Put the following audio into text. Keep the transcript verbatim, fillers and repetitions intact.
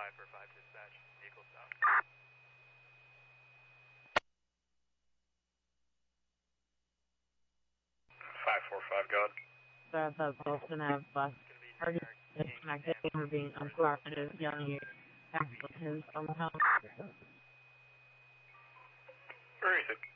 five for five dispatch. Vehicle stop. five four five, go ahead. South of Boston Ave bus. Heard you disconnected for being uncooperative, yelling at ambulances on the helm. Where is it?